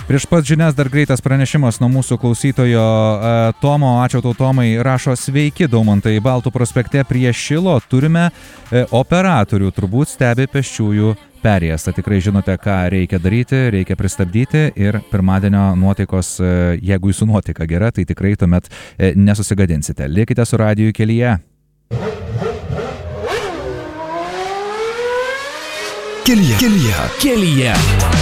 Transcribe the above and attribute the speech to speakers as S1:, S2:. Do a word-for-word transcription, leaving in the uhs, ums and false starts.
S1: Prieš pat žinias dar greitas pranešimas nuo mūsų klausytojo e, Tomo. Ačiū tau, Tomai. Rašo: sveiki, Daumantai. Baltų prospekte prie Šilo turime e, operatorių, turbūt stebi pėsčiųjų perėjęs. Tikrai žinote, ką reikia daryti, reikia pristabdyti ir pirmadienio nuotaikos, e, jeigu jūsų nuotaika gera, tai tikrai tuomet e, nesusigadinsite. Likite su radiju kelyje.
S2: Kelyje. Kelyje. Kelyje.